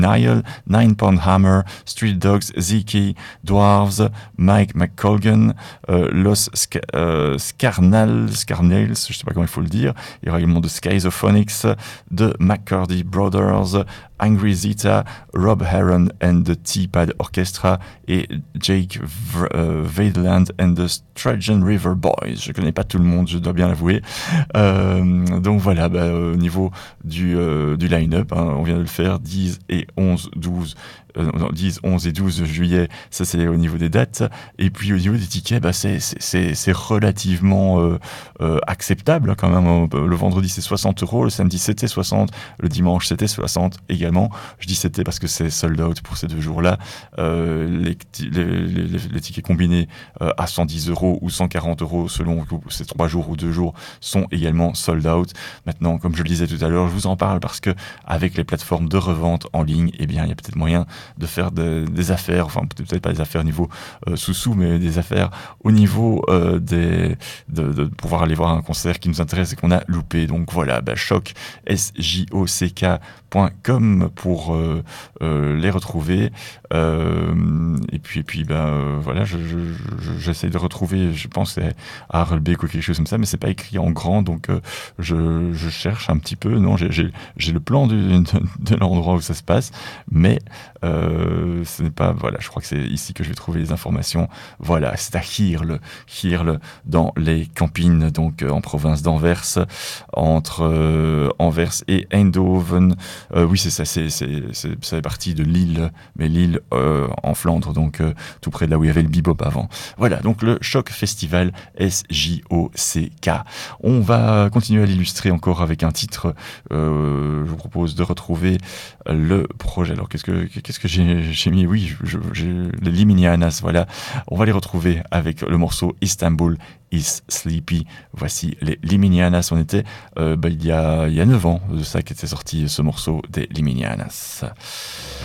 Nile, Nine Pound Hammer, Street Dogs, Ziki, Dwarves, Mike McColgan, Los Scarnales, je sais pas comment il faut le dire. Il y aura également de Schizophonics, de McCurdy Brothers, Angry Zeta, Rob Heron and the T-Pad Orchestra et Jake Vadeland and the Sturgeon River Boys. Je connais pas tout le monde, je dois bien l'avouer. Donc voilà, au niveau du line-up, hein, on vient de le faire, 10 et 11 et 12 juillet, ça c'est au niveau des dates. Et puis au niveau des tickets, c'est relativement acceptable quand même. Le vendredi c'est 60€, le samedi c'était 60, le dimanche c'était 60 également. Je dis c'était parce que c'est sold out pour ces 2 jours-là. Les tickets combinés à 110€ ou 140€ selon ces 3 jours ou 2 jours sont également sold out. Maintenant, comme je le disais tout à l'heure, je vous en parle parce que avec les plateformes de revente en ligne, eh bien, il y a peut-être moyen de faire des affaires, enfin peut-être pas des affaires au niveau sous-sous, mais des affaires au niveau de pouvoir aller voir un concert qui nous intéresse et qu'on a loupé. Donc voilà, choc, SJOCK.com pour les retrouver. Et puis voilà, j'essaie de retrouver, je pense c'est à Harelbeek ou quelque chose comme ça, mais c'est pas écrit en grand, donc je cherche un petit peu. Non, j'ai le plan de l'endroit où ça se passe, mais ce n'est pas, voilà, je crois que c'est ici que je vais trouver les informations. Voilà, c'est à Heerle dans les Campines, donc en province d'Anvers, entre Anvers et Eindhoven. Oui, c'est ça, ça fait partie de Lille, mais Lille en Flandre, donc tout près de là où il y avait le bebop avant. Voilà, donc le Choc Festival, SJOCK. On va continuer à l'illustrer encore avec un titre. Je vous propose de retrouver le projet. Alors qu'est-ce que j'ai mis? Oui, j'ai les Liminianas, voilà. On va les retrouver avec le morceau Istanbul is Sleepy. Voici les Liminianas. On était il y a 9 ans de ça qu'était sorti ce morceau des Liminianas.